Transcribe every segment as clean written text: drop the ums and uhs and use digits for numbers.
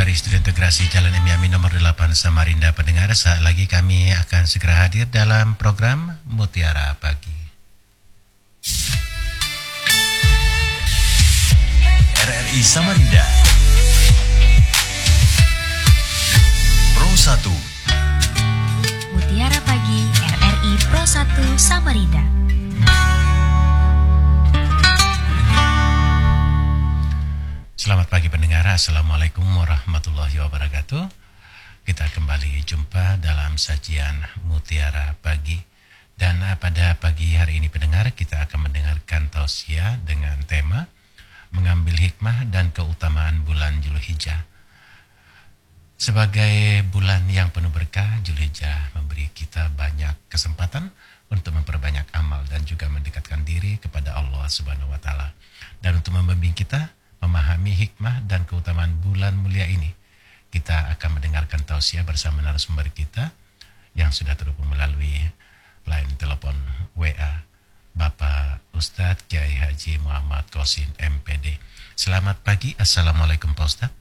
dari Studio Integrasi Jalan Emi nomor 8 Samarinda pendengar. Saat lagi kami akan segera hadir dalam program Mutiara Pagi. RRI Samarinda Pro 1. Mutiara Pagi RRI Pro 1 Samarinda. Selamat pagi pendengar, Assalamualaikum warahmatullahi wabarakatuh. Kita kembali jumpa dalam sajian Mutiara Pagi. Dan pada pagi hari ini pendengar, kita akan mendengarkan tausiah dengan tema mengambil hikmah dan keutamaan bulan Zulhijjah. Sebagai bulan yang penuh berkah, Zulhijjah memberi kita banyak kesempatan untuk memperbanyak amal dan juga mendekatkan diri kepada Allah Subhanahu wa taala. Dan untuk membimbing kita memahami hikmah dan keutamaan bulan mulia ini, kita akan mendengarkan tausiah bersama narasumber kita yang sudah terhubung melalui line telepon WA, Bapak Ustadz Kiai Haji Muhammad Qasim MPD. Selamat pagi, Assalamualaikum Pak Ustadz.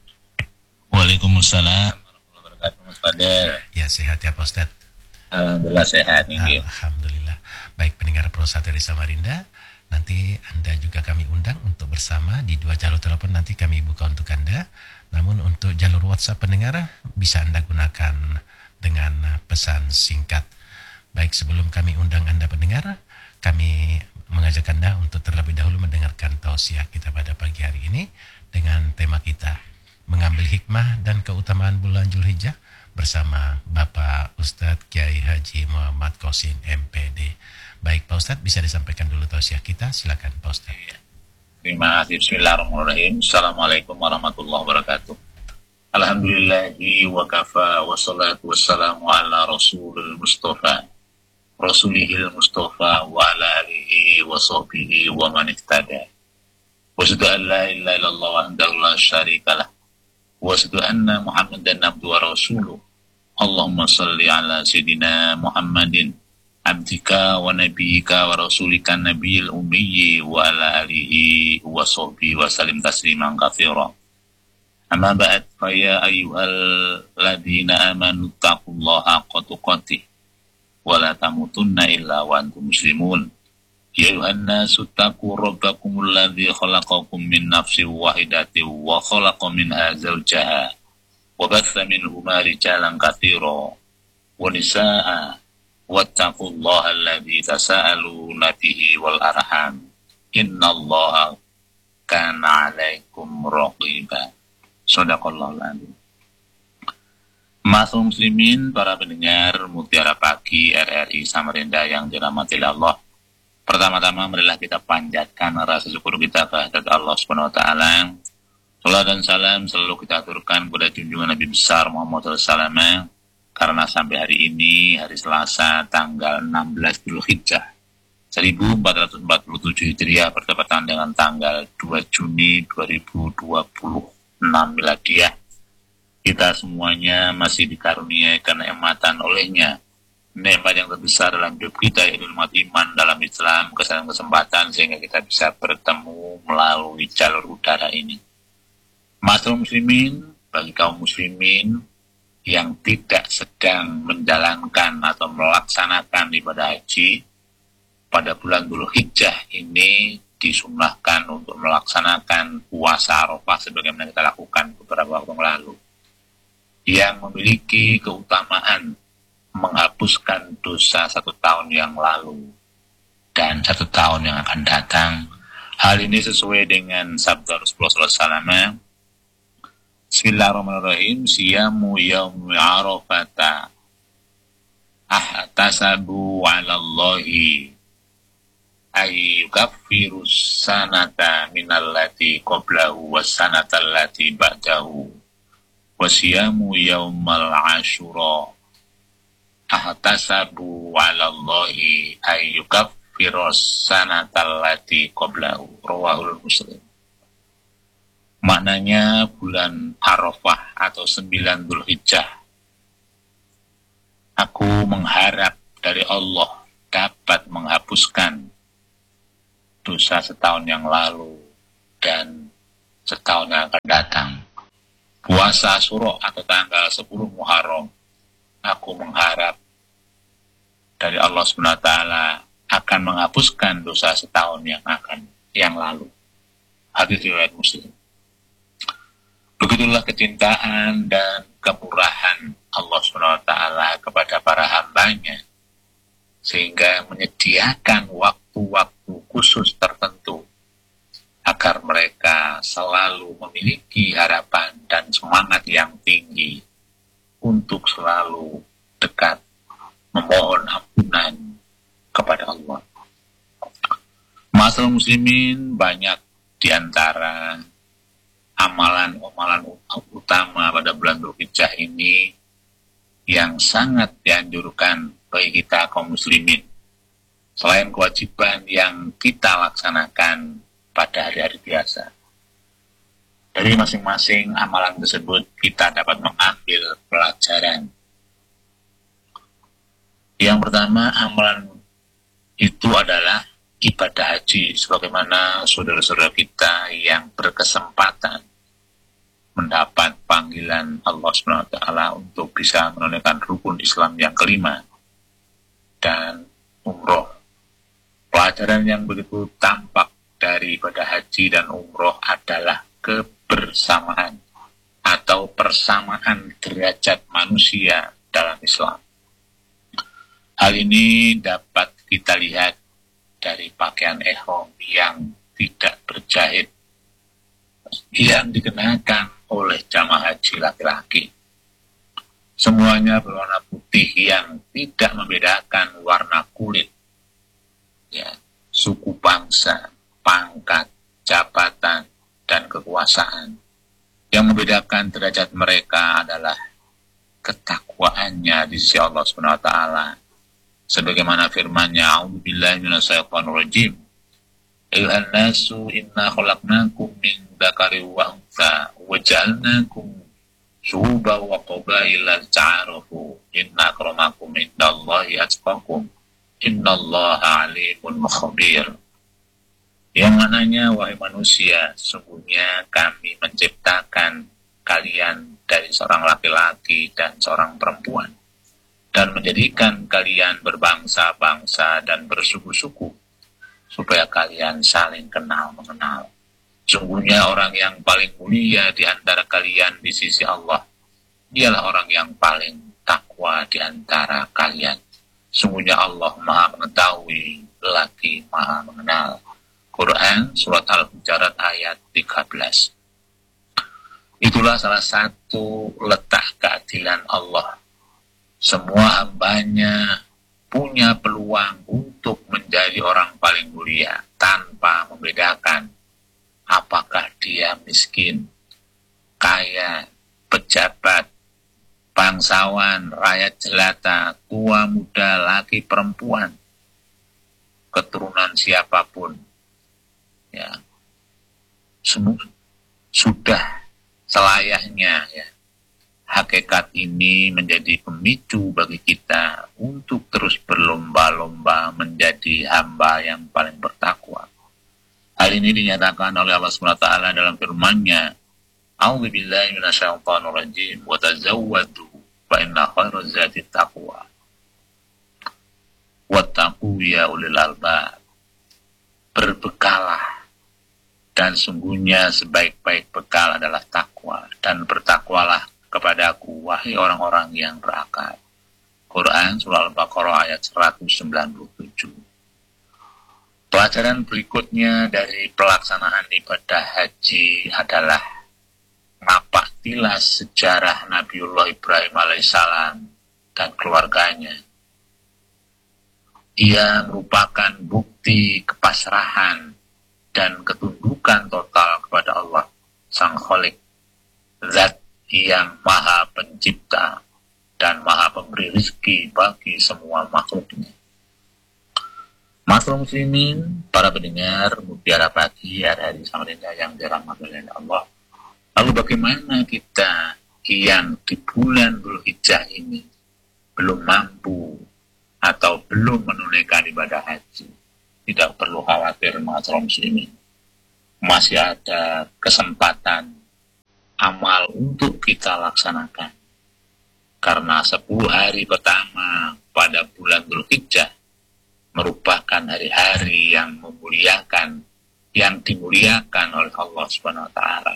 Waalaikumsalam warahmatullahi wabarakatuh, Mas Fadel. Ya, sehat ya Pak Ustadz? Alhamdulillah sehat nih. Alhamdulillah. Baik pendengar Pro 1 dari Samarinda, nanti Anda juga kami undang untuk bersama di 2 jalur telepon, nanti kami buka untuk Anda. Namun untuk jalur WhatsApp pendengar bisa Anda gunakan dengan pesan singkat. Baik, sebelum kami undang Anda pendengar, kami mengajak Anda untuk terlebih dahulu mendengarkan tausiah kita pada pagi hari ini dengan tema kita mengambil hikmah dan keutamaan bulan Zulhijjah bersama Bapak Ustadz Kiai Haji Muhammad Qasim MPD. Baik Pak Ustadz, bisa disampaikan dulu tausiah kita, silakan Pak Ustadz. Terima kasih. Bismillahirrahmanirrahim. Assalamualaikum warahmatullahi wabarakatuh. Alhamdulillahi wa kafa wa salatu wassalamu ala rasulil mustafa rasulihil mustafa wa ala alihi wa sahbihi wa man ihtada. Wa asyhadu an la ilaha illallah wahdahu la syarika lah wa asyhadu anna Muhammadan abduhu wa rasuluh. Allahumma shalli ala sayidina Muhammadin abdika wa nabiyika wa rasulika nabiyil ummiyi wa ala alihi wa sahbihi wa salim tasliman katsira. Amma ba'd, fa ya ayyuhal ladina amanu taqullaha haqqa tuqatih wa la tamutunna illa wa antum muslimun. Ya ayyuhan nasu taqu rabbakumul ladzi khalaqakum min nafsin wahidatin wa khalaqa minha zawjaha wa batha minhuma rijalan katsiran wa nisaa'a wattaqullaha alladzi tasaaluna bihi wal arham innallaha kana 'alaikum raqiba. Shadaqallahul azim. Ma'asyiral muslimin, para pendengar Mutiara Pagi RRI Samarinda yang dirahmati Allah. Pertama-tama marilah kita panjatkan rasa syukur kita kehadirat Allah Subhanahu wa taala. Salam dan salam selalu kita aturkan kepada junjungan Nabi besar Muhammad SAW. Karena sampai hari ini, hari Selasa, tanggal 16 Zulhijjah 1447 Hijriah bertepatan dengan tanggal 2 Juni 2026 Miladiah, kita semuanya masih dikaruniai kenikmatan olehnya. Nikmat yang terbesar dalam hidup kita yaitu nikmat iman dalam Islam, kesempatan sehingga kita bisa bertemu melalui jalur udara ini. Ma'asyiral muslimin, bagi kaum muslimin yang tidak sedang menjalankan atau melaksanakan ibadah haji, pada bulan Zulhijjah ini disunahkan untuk melaksanakan puasa Arafah sebagaimana kita lakukan beberapa waktu yang lalu, yang memiliki keutamaan menghapuskan dosa 1 tahun yang lalu dan 1 tahun yang akan datang. Hal ini sesuai dengan sabda Rasulullah SAW. Bismillahirrahmanirrahim. Siyamu yaumi arafata ahtasabu 'ala Allahi ay yukaffiru sanata minallati qablahu was sanata allati ba'dahu wa siyamu yaumal ashura ahtasabu 'ala Allahi ay yukaffiru sanata allati qablahu. Rawahul Muslim. Maknanya bulan Arafah atau 9 Zulhijjah, aku mengharap dari Allah dapat menghapuskan dosa setahun yang lalu dan setahun yang akan datang. puasa Syuro atau tanggal 10 Muharram, aku mengharap dari Allah SWT akan menghapuskan dosa setahun yang lalu. Hadis riwayat Muslim. Begitulah kecintaan dan kemurahan Allah SWT kepada para hambanya, sehingga menyediakan waktu-waktu khusus tertentu agar mereka selalu memiliki harapan dan semangat yang tinggi untuk selalu dekat memohon ampunan kepada Allah. Masalah muslimin, banyak di antara amalan-amalan utama pada bulan Dzulhijjah ini yang sangat dianjurkan bagi kita kaum muslimin. Selain kewajiban yang kita laksanakan pada hari-hari biasa, dari masing-masing amalan tersebut kita dapat mengambil pelajaran. Yang pertama, amalan itu adalah ibadah haji, sebagaimana saudara-saudara kita yang berkesempatan mendapat panggilan Allah SWT untuk bisa menunaikan rukun Islam yang kelima dan umroh. Pelajaran yang begitu tampak dari ibadah haji dan umroh adalah kebersamaan atau persamaan derajat manusia dalam Islam. Hal ini dapat kita lihat dari pakaian ihram yang tidak berjahit yang dikenakan oleh jamaah haji laki-laki. Semuanya berwarna putih yang tidak membedakan warna kulit, ya, suku bangsa, pangkat, jabatan, dan kekuasaan. Yang membedakan derajat mereka adalah ketakwaannya di sisi Allah SWT. Sebagaimana firman-Nya, A'udzubillahi minasyaitonir rajim. Ayyuhan nasu inna khalaqnakum min dzakarin wa untha wa ja'alnakum syu'uban wa qabaila ta'arafu inna akramakum indallahi atqakum innallaha alimun khabir. Yang mananya, wahai manusia, sesungguhnya kami menciptakan kalian dari seorang laki-laki dan seorang perempuan, dan menjadikan kalian berbangsa-bangsa dan bersuku-suku, supaya kalian saling kenal mengenal. Sungguhnya orang yang paling mulia di antara kalian di sisi Allah ialah orang yang paling takwa di antara kalian. Sungguhnya Allah Maha Mengetahui lagi Maha Mengenal. Quran Surat Al-Hujurat ayat 13. Itulah salah satu letak keadilan Allah. Semua hambanya punya peluang untuk menjadi orang paling mulia tanpa membedakan apakah dia miskin, kaya, pejabat, bangsawan, rakyat jelata, tua, muda, laki, perempuan, keturunan siapapun. Ya, sudah selayaknya, ya, hakikat ini menjadi pemicu bagi kita untuk terus berlomba-lomba menjadi hamba yang paling bertakwa. Hal ini dinyatakan oleh Allah SWT dalam firman-Nya, A'udzubillahi minasyaitonir rajim, wa tazawwadu fa inna khairaz zadi taqwa. Wattaqu ya ulil albab. Berbekalah, dan sungguhnya sebaik-baik bekal adalah takwa, dan bertakwalah kepadaku, wahai orang-orang yang berakal. Quran Surah Al-Baqarah ayat 197. Pelajaran berikutnya dari pelaksanaan ibadah haji adalah napaktilas sejarah Nabiullah Ibrahim alaihissalam dan keluarganya. Ia merupakan bukti kepasrahan dan ketundukan total kepada Allah Sang Khalik, Zat yang Maha Pencipta dan Maha Pemberi rezeki bagi semua makhluknya. Masyaallah muslimin, para pendengar Mutiara Pagi RRI Samarinda yang dirahmati oleh Allah. Lalu bagaimana kita yang di bulan Dzulhijjah ini belum mampu atau belum menunaikan ibadah haji? Tidak perlu khawatir masyaallah muslimin. Masih ada kesempatan amal untuk kita laksanakan. Karena 10 hari pertama pada bulan Dzulhijjah merupakan hari-hari yang memuliakan, yang dimuliakan oleh Allah Subhanahu wa taala.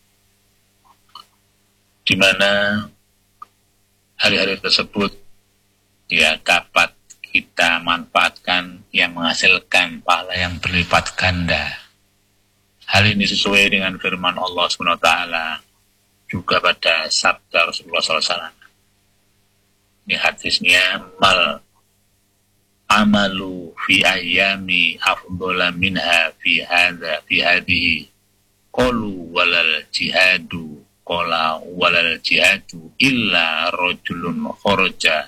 Di mana hari-hari tersebut ya dapat kita manfaatkan yang menghasilkan pahala yang berlipat ganda. Hal ini sesuai dengan firman Allah Subhanahu wa taala juga pada sabda Rasulullah SAW. Ini hadisnya, mal amalu fi ayyami afdhala minha fi hadhihi qalu walal jihadu qala walal jihadu illa rajulun kharaja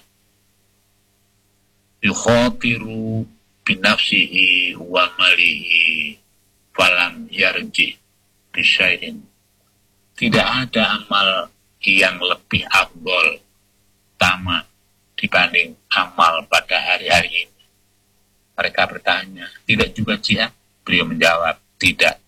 yukhatiru binafsihi wa malihi falam yarji bisyai'in. Tidak ada amal yang lebih afdol, utama dibanding amal pada hari-hari ini. Mereka bertanya, tidak juga jihad? Beliau menjawab, tidak.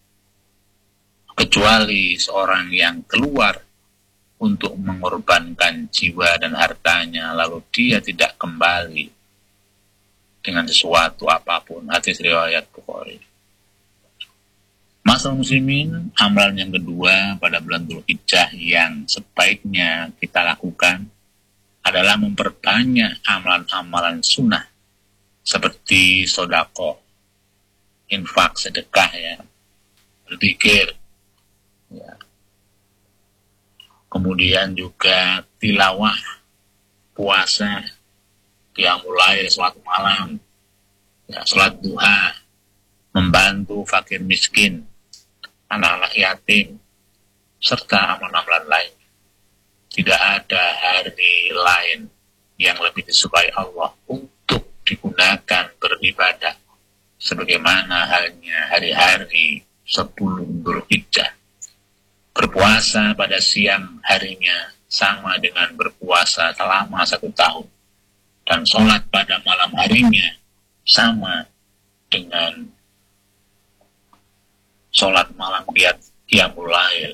Kecuali seorang yang keluar untuk mengorbankan jiwa dan hartanya, lalu dia tidak kembali dengan sesuatu apapun. Hadis riwayat Bukhari. Masalah muslimin, amalan yang kedua pada bulan Dzulhijjah yang sebaiknya kita lakukan adalah memperbanyak amalan-amalan sunnah seperti sedekah, infak, sedekah ya, berzikir, ya. Kemudian juga tilawah, puasa, qiyamul lail, salat malam, ya, salat duha, membantu fakir miskin, anak-anak yatim, serta amalan-amalan lain. Tidak ada hari lain yang lebih disukai Allah untuk digunakan beribadah sebagaimana halnya hari-hari 10 Dzulhijjah. Berpuasa pada siang harinya sama dengan berpuasa selama 1 tahun, dan sholat pada malam harinya sama dengan sholat malam qiyamul lail.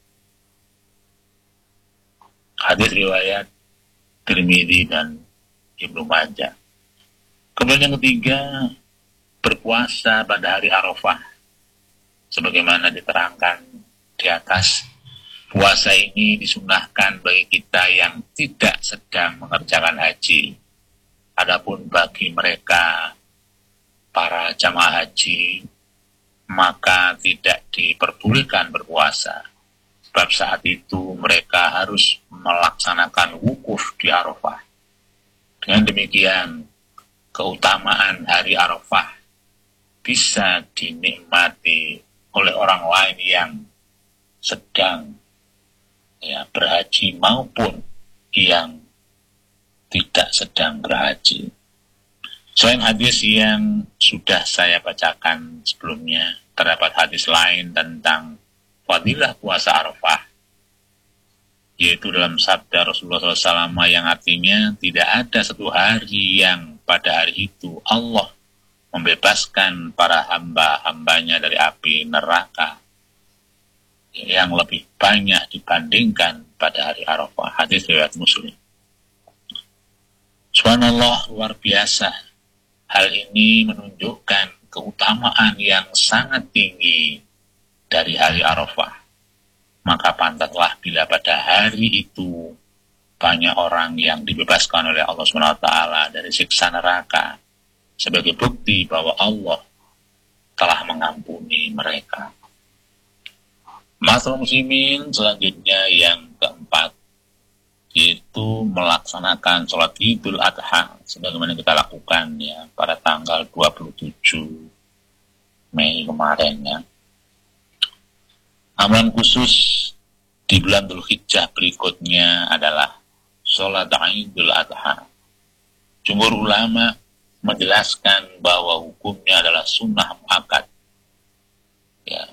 Hadis riwayat Tirmidzi dan Ibnu Majah. Kemudian yang ketiga, berpuasa pada hari Arafah. Sebagaimana diterangkan di atas, puasa ini disunahkan bagi kita yang tidak sedang mengerjakan haji. Adapun bagi mereka para jamaah haji, maka tidak diperbolehkan berpuasa. Sebab saat itu mereka harus melaksanakan wukuf di Arafah. Dengan demikian, keutamaan hari Arafah bisa dinikmati oleh orang lain yang sedang berhaji maupun yang tidak sedang berhaji. Selain hadis yang sudah saya bacakan sebelumnya, terdapat hadis lain tentang fadilah puasa Arafah, yaitu dalam sabda Rasulullah SAW yang artinya tidak ada satu hari yang pada hari itu Allah membebaskan para hamba-hambanya dari api neraka yang lebih banyak dibandingkan pada hari Arafah. Hadis riwayat Muslim. Subhanallah, luar biasa. Hal ini menunjukkan keutamaan yang sangat tinggi dari hari Arafah. Maka pantaslah bila pada hari itu banyak orang yang dibebaskan oleh Allah SWT dari siksa neraka sebagai bukti bahwa Allah telah mengampuni mereka. Masalah muslimin selanjutnya yang keempat, yaitu melaksanakan sholat Idul Adha sebagaimana kita lakukan ya pada tanggal 27 Mei kemarin ya. Amalan khusus di bulan Dzulhijjah berikutnya adalah sholat Idul Adha. Jumhur ulama menjelaskan bahwa hukumnya adalah sunnah muakkad. Ya.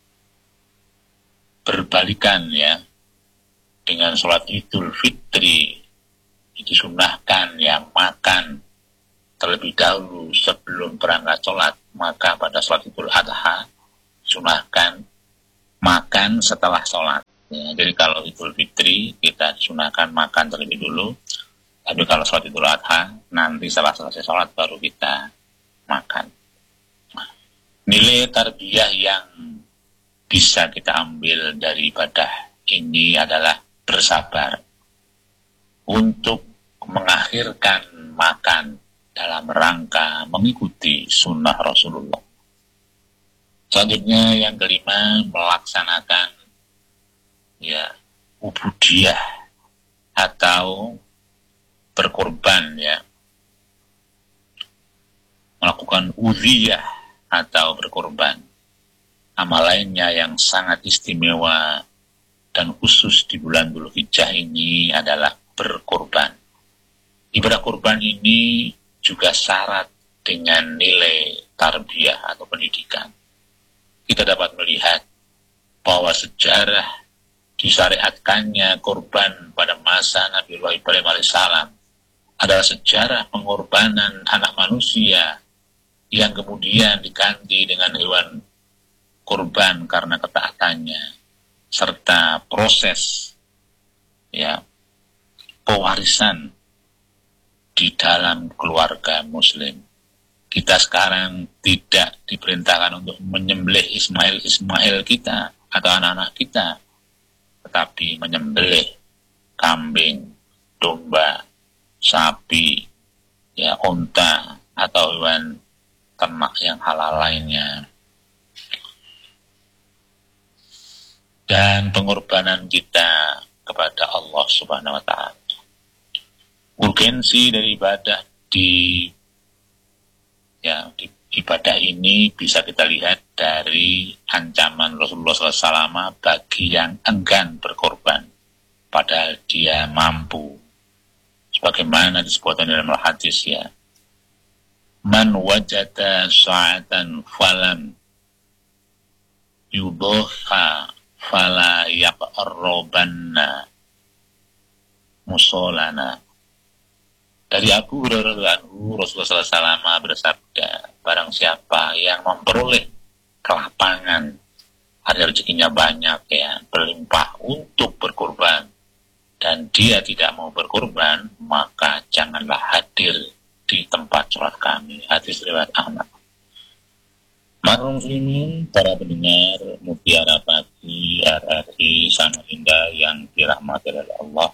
Berbalikan ya dengan sholat Idul Fitri, disunahkan yang makan terlebih dahulu sebelum berangkat sholat. Maka pada sholat Idul Adha disunahkan makan setelah sholat. Ya, jadi kalau Idul Fitri kita disunahkan makan terlebih dulu. Tapi kalau sholat Idul Adha, nanti setelah selesai sholat baru kita makan. Nilai tarbiyah yang bisa kita ambil dari ibadah ini adalah bersabar untuk mengakhirkan makan dalam rangka mengikuti sunnah Rasulullah. Selanjutnya yang kelima, melaksanakan ubudiyah atau berkorban, melakukan udhiyah atau berkorban. Amal lainnya yang sangat istimewa dan khusus di bulan Dzulhijjah ini adalah berkorban. Ibadah korban ini juga syarat dengan nilai tarbiyah atau pendidikan. Kita dapat melihat bahwa sejarah disyariatkannya korban pada masa Nabi Ibrahim alaihissalam adalah sejarah pengorbanan anak manusia yang kemudian diganti dengan hewan korban karena ketaatannya, serta proses pewarisan di dalam keluarga muslim. Kita sekarang tidak diperintahkan untuk menyembelih Ismail kita atau anak-anak kita, tetapi menyembelih kambing, domba, sapi, unta atau hewan ternak yang halal lainnya. Dan pengorbanan kita kepada Allah Subhanahu wa Ta'ala. Urgensi dari ibadah di ibadah ini bisa kita lihat dari ancaman Rasulullah SAW bagi yang enggan berkorban, padahal dia mampu. Sebagaimana disebutkan dalam hadis, man wajada sa'atan falam yudhoha fala yaqarrabanna musolana. Dari Abu Hurairah Rasulullah SAW bersabda, barang siapa yang memperoleh kelapangan, ada rezekinya banyak berlimpah untuk berkorban, dan dia tidak mau berkorban, maka janganlah hadir di tempat sholat kami. Hadis riwayat Ahmad. Maka muslimin, para pendengar Mutiara Pagi RRI Samarinda yang dirahmati oleh Allah,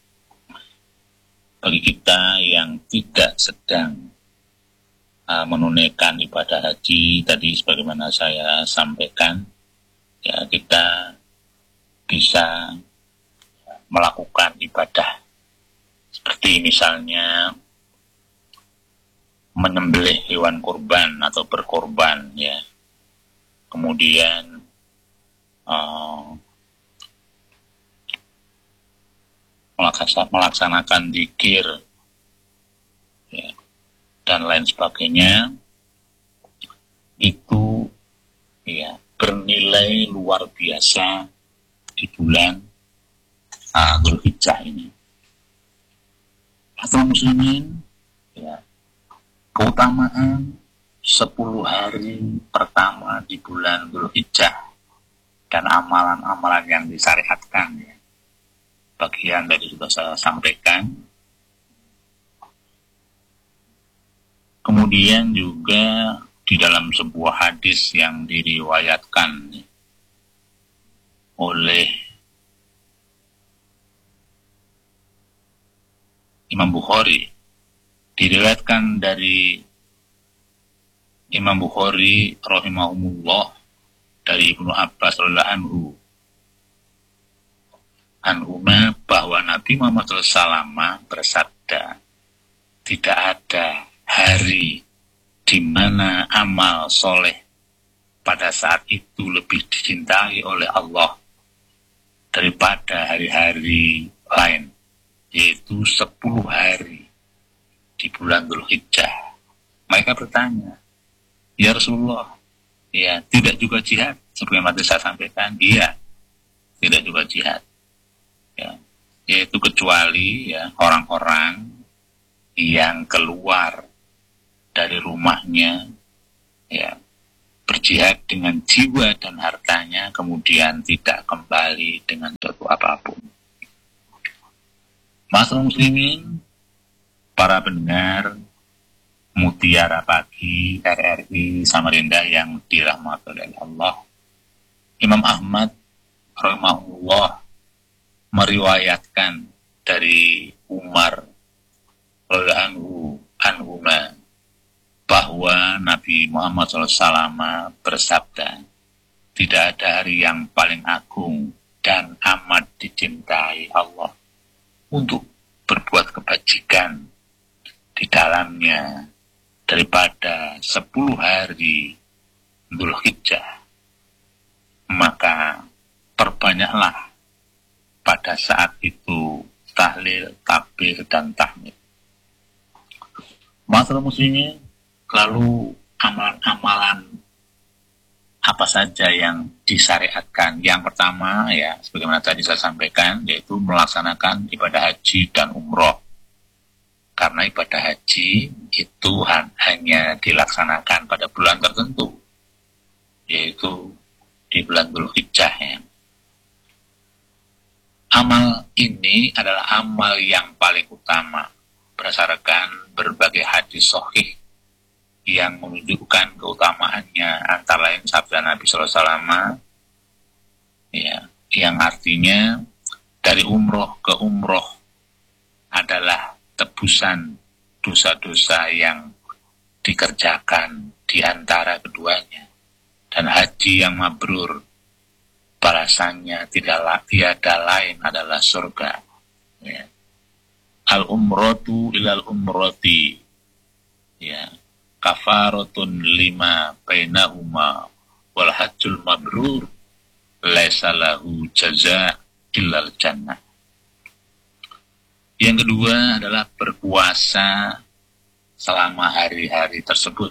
bagi kita yang tidak sedang menunaikan ibadah haji tadi sebagaimana saya sampaikan, kita bisa melakukan ibadah seperti misalnya menyembelih hewan kurban atau berkorban, kemudian melaksanakan zikir dan lain sebagainya, itu bernilai luar biasa di bulan Dzulhijjah ini. Atau muslimin, keutamaan 10 hari pertama di bulan Dzulhijjah dan amalan-amalan yang disyariatkan, bagian tadi sudah saya sampaikan. Kemudian juga di dalam sebuah hadis yang diriwayatkan oleh Imam Bukhari, diriwayatkan dari Imam Bukhari rahimahumullah dari Ibnu Abbas radhiyallahu anhuma bahwa Nabi Muhammad SAW bersabda, tidak ada hari di mana amal soleh pada saat itu lebih dicintai oleh Allah daripada hari-hari lain, yaitu 10 hari di bulan Dzulhijjah. Mereka bertanya, ya Rasulullah, tidak juga jihad? Sebagaimana saya sampaikan, iya, tidak juga jihad. Yaitu kecuali orang-orang yang keluar dari rumahnya berjihad dengan jiwa dan hartanya, kemudian tidak kembali dengan suatu apapun. Masyaallah muslimin, para pendengar Mutiara Pagi RRI Samarinda yang dirahmati oleh Allah, Imam Ahmad rahimahullah meriwayatkan dari Umar radhiyallahu anhu bahwa Nabi Muhammad SAW bersabda, tidak ada hari yang paling agung dan amat dicintai Allah untuk berbuat kebajikan di dalamnya daripada 10 hari Dzulhijjah. Maka perbanyaklah pada saat itu tahlil, takbir, dan tahmid. Masyaallah muslimin, lalu amalan-amalan apa saja yang disyariatkan? Yang pertama ya, sebagaimana tadi saya sampaikan, yaitu melaksanakan ibadah haji dan umroh. Karena ibadah haji itu hanya dilaksanakan pada bulan tertentu, yaitu di bulan Dzulhijjah ya. Amal ini adalah amal yang paling utama berdasarkan berbagai hadis sahih yang menunjukkan keutamaannya, antara lain sabda Nabi SAW ya, yang artinya dari umroh ke umroh adalah tebusan dosa-dosa yang dikerjakan di antara keduanya, dan haji yang mabrur balasannya tiada lain adalah surga ya. Al-umratu ilal umrati ya, kafaratun lima bainahuma wal hajjul mabrur laisa lahu jaza illal jannah. Yang kedua adalah berpuasa selama hari-hari tersebut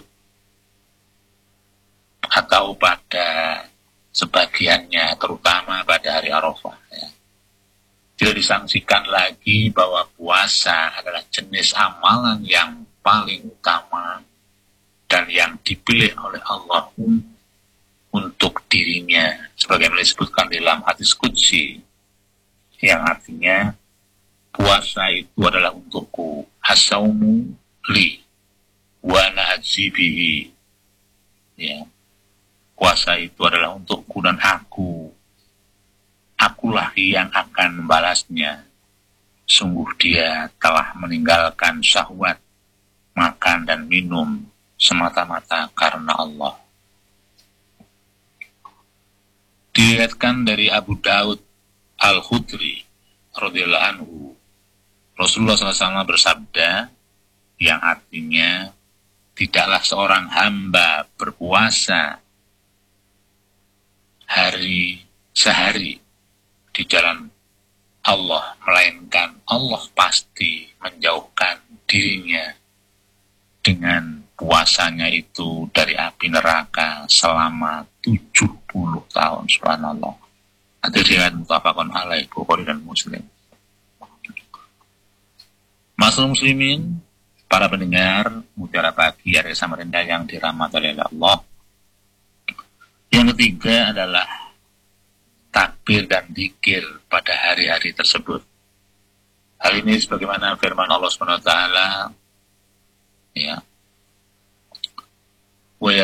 atau pada sebagiannya, terutama pada hari Arafah ya. Tidak disangsikan lagi bahwa puasa adalah jenis amalan yang paling utama dan yang dipilih oleh Allah untuk dirinya, sebagaimana disebutkan dalam hadis qudsi yang artinya puasa itu adalah untukku, as-saumu li wa ana ajzi bihi ya. Puasa itu adalah untukku dan akulah yang akan membalasnya. Sungguh dia telah meninggalkan syahwat makan dan minum semata-mata karena Allah. Diriwayatkan dari Abu Daud Al-Khudri radhiyallahu anhu, Rasulullah SAW bersabda, yang artinya tidaklah seorang hamba berpuasa sehari di jalan Allah, melainkan Allah pasti menjauhkan dirinya dengan puasanya itu dari api neraka selama 70 tahun. Subhanallah. Hadirin muttafaqun alaih, Bukhari dan Muslim. Masyaallah muslimin, para pendengar Mutiara Pagi RRI Samarinda yang dirahmati oleh Allah. Yang ketiga adalah takbir dan dzikir pada hari-hari tersebut. Hal ini sebagaimana firman Allah SWT ya, wa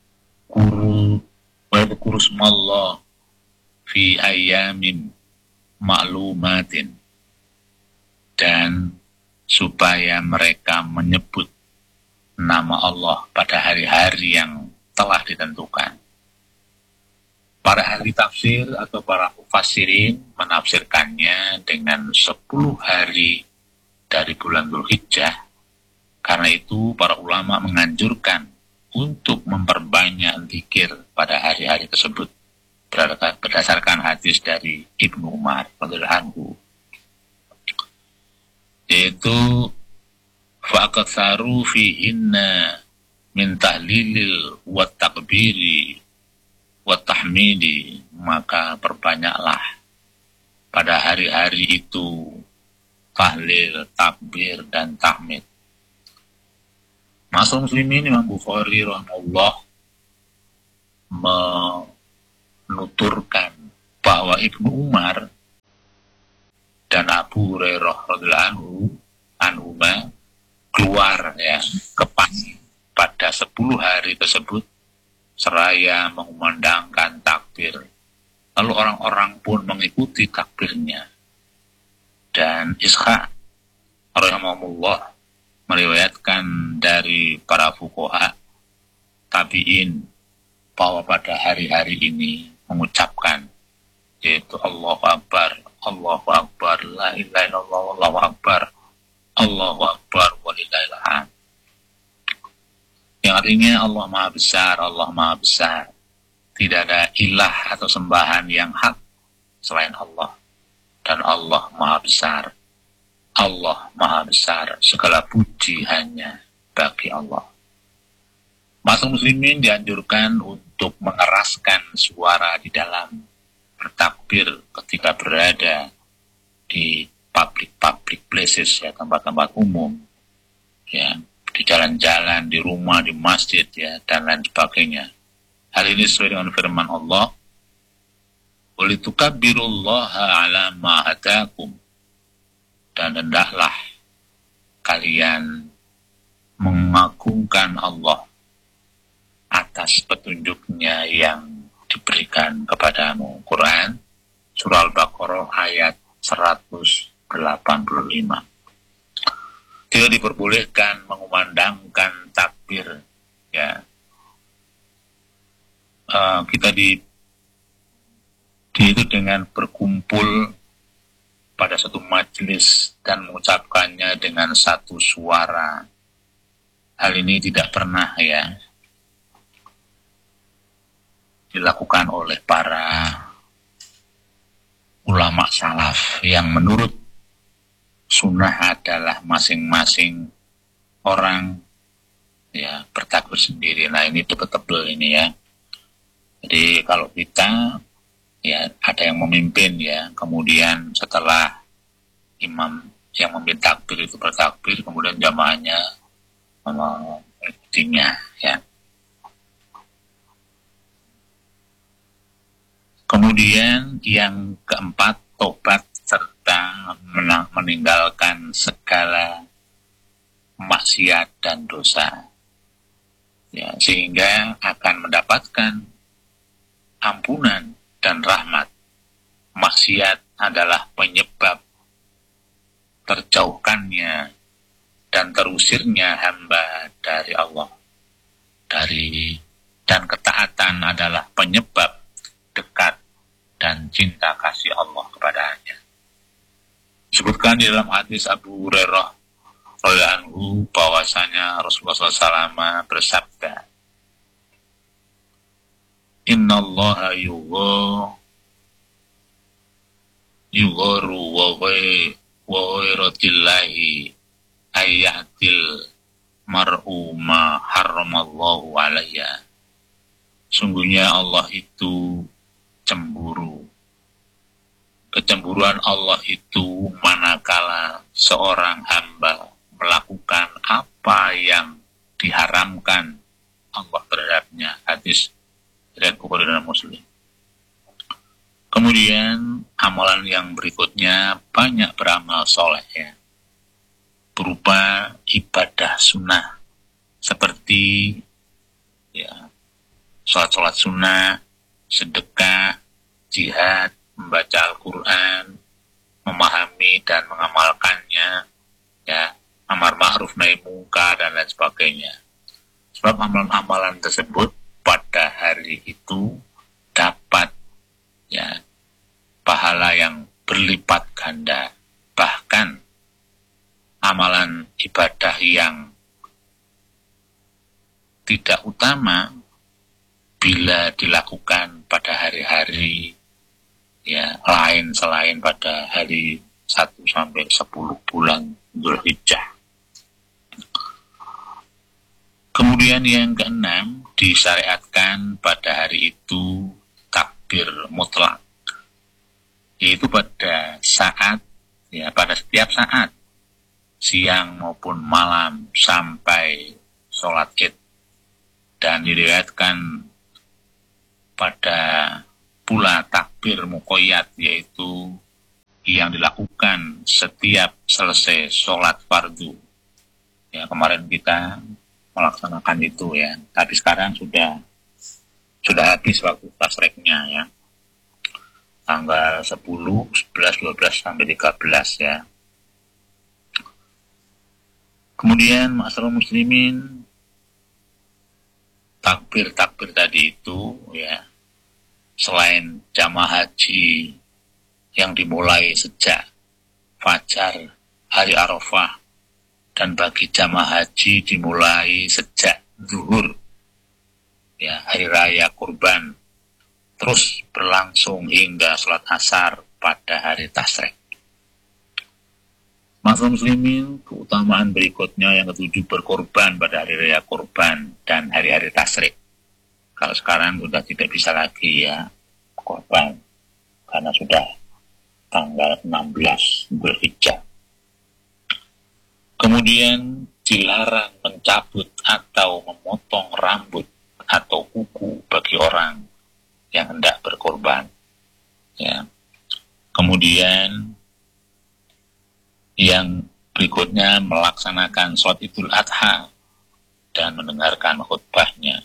yadhkuru smallah fi ayyamin ma'lumatin, dan supaya mereka menyebut nama Allah pada hari-hari yang telah ditentukan. Para ahli tafsir atau para mufassirin menafsirkannya dengan 10 hari dari bulan Dzulhijjah. Karena itu para ulama menganjurkan untuk memperbanyak zikir pada hari-hari tersebut berdasarkan hadis dari Ibnu Umar radhiyallahu anhu, yaitu faqatsaru fihinna min tahlilil wa takbiri wa tahmidi, maka perbanyaklah pada hari-hari itu tahlil, takbir, dan tahmid. Masyaallah muslimin, Imam Bukhari rahimahullah menuturkan bahwa Ibnu Umar dan Abu Hurairah radhiyallahu anhuma keluar ya ke pagi pada 10 hari tersebut seraya mengumandangkan takbir. Lalu orang-orang pun mengikuti takbirnya. Dan Ishaq rahimahullah meriwayatkan dari para fuqaha tabi'in bahwa pada hari-hari ini mengucapkan yaitu Allahu Akbar, la ilaha illallah, Allahu Akbar, Allahu Akbar, walillahil hamd. Yang artinya Allah Maha Besar, Allah Maha Besar. Tidak ada ilah atau sembahan yang hak selain Allah. Dan Allah Maha Besar. Allah Maha Besar. Segala puji hanya bagi Allah. Masa muslimin dianjurkan untuk mengeraskan suara di dalam bertakbir ketika berada di public places ya, tempat-tempat umum ya, di jalan-jalan, di rumah, di masjid ya, dan lain sebagainya. Hal ini sesuai dengan firman Allah, "Walitukabbirullaha 'ala ma hadakum." Dan hendaklah kalian mengagungkan Allah atas petunjuknya yang diberikan kepadamu. Quran Surah Al-Baqarah ayat 185. Tidak diperbolehkan mengumandangkan takbir ya. Kita itu dengan berkumpul pada satu majelis dan mengucapkannya dengan satu suara. Hal ini tidak pernah ya dilakukan oleh para ulama salaf yang menurut sunnah adalah masing-masing orang ya bertakbir sendiri. Nah ini tebel-tebel ini ya. Jadi kalau kita ya ada yang memimpin ya, kemudian setelah imam yang memimpin takbir itu bertakbir, kemudian jamaahnya mengikutinya ya. Kemudian yang keempat, tobat serta meninggalkan segala maksiat dan dosa ya, sehingga akan mendapatkan ampunan dan rahmat. Maksiat adalah penyebab terjauhkannya dan terusirnya hamba dari Allah. Dan ketaatan adalah penyebab dekat dan cinta kasih Allah kepadanya. Disebutkan di dalam hadis Abu Hurairah radhiyallahu anhu bahwasanya Rasulullah SAW bersabda, "Inna Allah yugharu wa ghairatillahi ayyatil mar'u ma harramallahu alayya." Sungguhnya Allah itu cemburu. Kecemburuan Allah itu manakala seorang hamba melakukan apa yang diharamkan Allah terhadapnya. Hadis riwayat Bukhari dan Muslim. Kemudian amalan yang berikutnya banyak beramal soleh ya, berupa ibadah sunnah seperti ya sholat sunnah, sedekah, jihad, membaca Al-Quran, memahami dan mengamalkannya, ya, amar ma'ruf nahi mungkar dan lain sebagainya. Sebab amalan-amalan tersebut pada hari itu dapat ya pahala yang berlipat ganda. Bahkan amalan ibadah yang tidak utama bila dilakukan pada hari-hari ya lain selain pada hari 1 sampai 10 bulan Dzulhijjah. Kemudian yang keenam, disyariatkan pada hari itu takbir mutlak, yaitu pada saat ya pada setiap saat siang maupun malam sampai sholat Id. Dan diriwayatkan pada pula takbir muqayyad, yaitu yang dilakukan setiap selesai sholat fardu. Ya, kemarin kita melaksanakan itu ya, tapi sekarang sudah habis waktu tasreknya ya. Tanggal 10, 11, 12 sampai 13 ya. Kemudian ma'asyiral muslimin, takbir tadi itu ya, selain jamaah haji yang dimulai sejak fajar hari Arafah, dan bagi jamaah haji dimulai sejak zuhur ya, hari raya kurban, terus berlangsung hingga sholat asar pada hari tasrek. Ma'asyiral muslimin, keutamaan berikutnya yang ketujuh, berkorban pada hari raya kurban dan hari-hari tasrek. Kalau sekarang sudah tidak bisa lagi ya korban, karena sudah tanggal 16 Dzulhijjah. Kemudian dilarang mencabut atau memotong rambut atau kuku bagi orang yang hendak berkorban. Ya. Kemudian yang berikutnya melaksanakan sholat Idul Adha dan mendengarkan khutbahnya.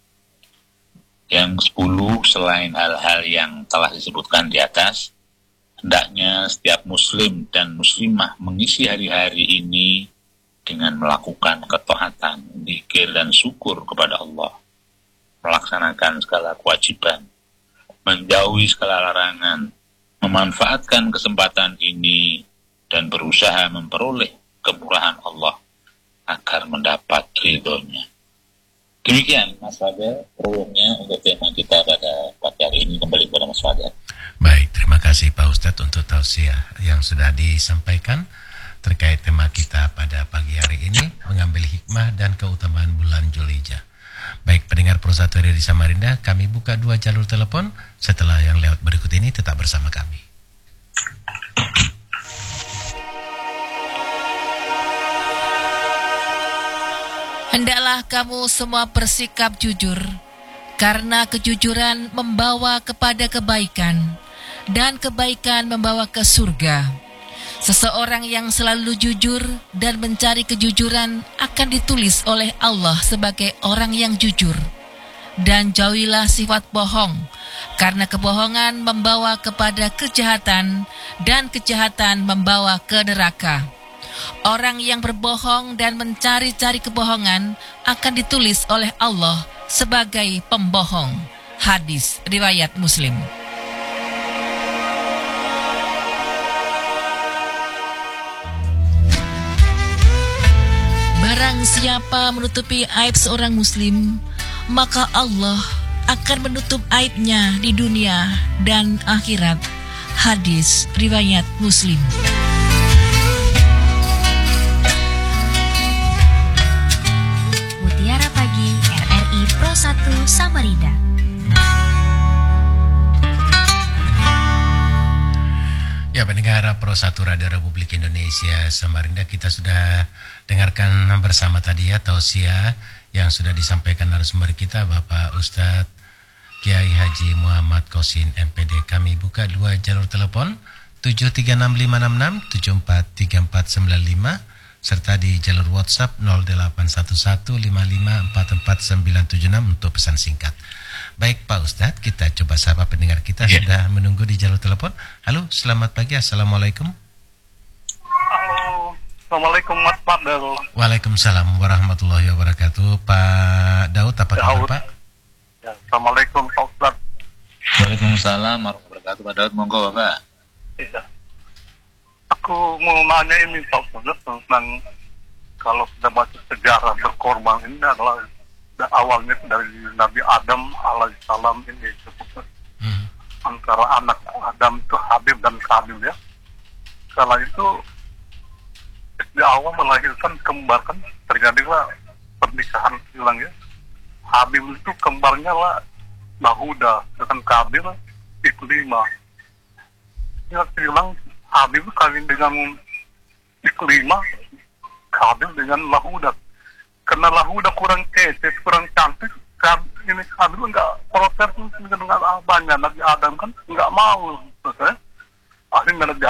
Yang 10, selain hal-hal yang telah disebutkan di atas, hendaknya setiap muslim dan muslimah mengisi hari-hari ini dengan melakukan ketaatan, zikir dan syukur kepada Allah, melaksanakan segala kewajiban, menjauhi segala larangan, memanfaatkan kesempatan ini dan berusaha memperoleh kemurahan Allah agar mendapat ridhonya. Demikian Mas Fadel, prolognya untuk tema kita pada pagi hari ini. Kembali kepada Mas Fadel. Baik, terima kasih Pak Ustadz untuk tausiah yang sudah disampaikan terkait tema kita pada pagi hari ini, mengambil hikmah dan keutamaan bulan Dzulhijjah. Baik, pendengar Pro 1 RRI Samarinda, kami buka 2 jalur telepon. Setelah yang lewat berikut ini, tetap bersama kami. Hendaklah kamu semua bersikap jujur, karena kejujuran membawa kepada kebaikan, dan kebaikan membawa ke surga. Seseorang yang selalu jujur dan mencari kejujuran akan ditulis oleh Allah sebagai orang yang jujur. Dan jauhilah sifat bohong, karena kebohongan membawa kepada kejahatan, dan kejahatan membawa ke neraka. Orang yang berbohong dan mencari-cari kebohongan akan ditulis oleh Allah sebagai pembohong. Hadis riwayat Muslim. Barang siapa menutupi aib seorang muslim, maka Allah akan menutup aibnya di dunia dan akhirat. Hadis riwayat Muslim. Mutiara Pagi RRI Pro 1 Samarinda. Ya, pendengar Pro 1 Radio Republik Indonesia Samarinda, kita sudah dengarkan bersama tadi ya tausiah yang sudah disampaikan narasumber kita Bapak Ustadz Kiai Haji Muhammad Kosin MPD. Kami buka 2 jalur telepon 736566 743495 serta di jalur WhatsApp 081155444976 untuk pesan singkat. Baik Pak Ustadz, kita coba sapa pendengar kita sudah menunggu di jalur telepon. Halo, selamat pagi, Assalamualaikum. Halo, Assalamualaikum Mas Fadel. Waalaikumsalam warahmatullahi wabarakatuh. Pak Daud, apa kabar Pak? Ya, Assalamualaikum Pak Ustadz. Waalaikumsalam warahmatullahi wabarakatuh. Pak Daud, monggo Bapak. Iya. Aku mau nanya ini Pak Ustadz tentang kalau sudah baca sejarah berkorban ini adalah awalnya dari Nabi Adam alaihissalam ini antara anak Adam itu Habil dan Qabil ya. Setelah itu di awal melahirkan kembar kan terjadilah pernikahan hilang ya. Habil itu kembarnya lah Lahuda dengan Qabil Iklima. Ya bilang Habil kawin dengan Iklima, Qabil dengan Lahuda. Karena Lahuda kurang kece, kurang cantik, ini Habil nggak protes dengan abahnya Nabi Adam kan nggak mau, akhirnya Nabi